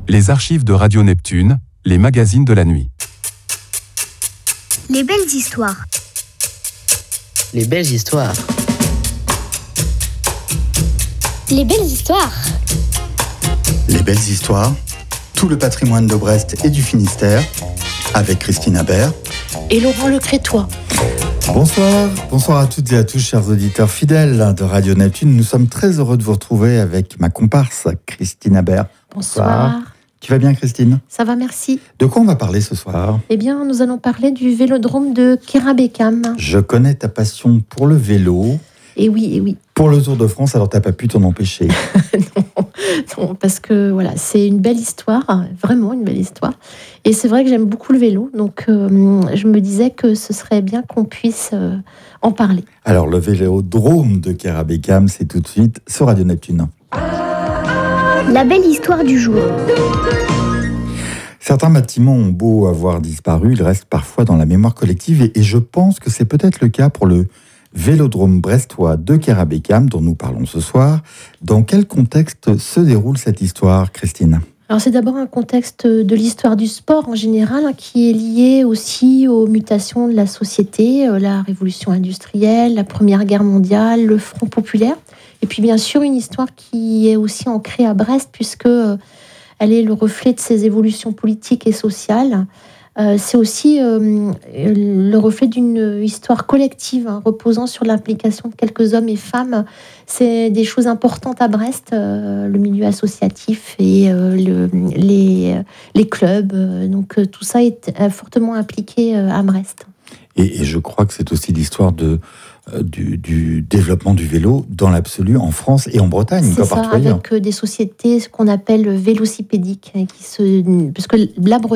Les archives de Radio Neptune, les magazines de la nuit. Les belles histoires. Les belles histoires. Les belles histoires. Les belles histoires, tout le patrimoine de Brest et du Finistère, avec Christine Habert et Laurent Le Crétois. Bonsoir à toutes et à tous, chers auditeurs fidèles de Radio Neptune. Nous sommes très heureux de vous retrouver avec ma comparse, Christine Habert. Bonsoir. Tu vas bien, Christine ? Ça va, merci. De quoi on va parler ce soir ? Eh bien, nous allons parler du vélodrome de Kérabekam. Je connais ta passion pour le vélo. Et oui. Pour le Tour de France, alors t'as pas pu t'en empêcher. non, parce que voilà, c'est une belle histoire, vraiment une belle histoire. Et c'est vrai que j'aime beaucoup le vélo, donc je me disais que ce serait bien qu'on puisse en parler. Alors, le vélodrome de Kérabekam, c'est tout de suite sur Radio Neptune. La belle histoire du jour. Certains bâtiments ont beau avoir disparu, ils restent parfois dans la mémoire collective et je pense que c'est peut-être le cas pour le vélodrome brestois de Kérabekam dont nous parlons ce soir. Dans quel contexte se déroule cette histoire, Christine ? Alors c'est d'abord un contexte de l'histoire du sport en général qui est lié aussi aux mutations de la société, la révolution industrielle, la Première Guerre mondiale, le Front populaire. Et puis bien sûr une histoire qui est aussi ancrée à Brest puisque elle est le reflet de ces évolutions politiques et sociales. C'est aussi le reflet d'une histoire collective reposant sur l'implication de quelques hommes et femmes. C'est des choses importantes à Brest, le milieu associatif et les clubs. Donc tout ça est fortement impliqué à Brest. Et je crois que c'est aussi l'histoire du développement du vélo dans l'absolu en France et en Bretagne, c'est comme ça, partout ailleurs. avec des sociétés qu'on appelle vélocipédiques, parce que la